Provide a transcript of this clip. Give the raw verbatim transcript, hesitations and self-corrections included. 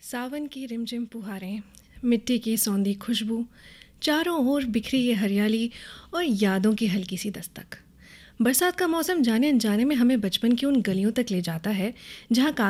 सावन की रिमझिम फुहारें, मिट्टी की सौंधी खुशबू, चारों ओर बिखरी ये हरियाली और यादों की हल्की सी दस्तक। बरसात का मौसम जाने अनजाने में हमें बचपन की उन गलियों तक ले जाता है जहाँ